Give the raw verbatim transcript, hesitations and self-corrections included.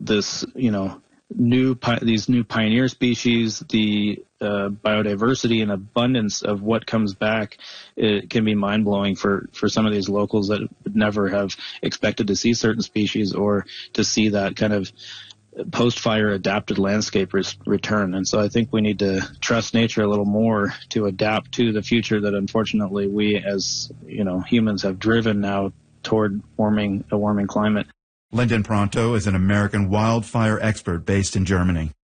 this, you know, new these new pioneer species, the uh, biodiversity and abundance of what comes back, it can be mind-blowing for, for some of these locals that would never have expected to see certain species or to see that kind of post-fire adapted landscape res- return. And so I think we need to trust nature a little more to adapt to the future that unfortunately we as, you know, humans have driven now toward warming a warming climate. Lyndon Pronto is an American wildfire expert based in Germany.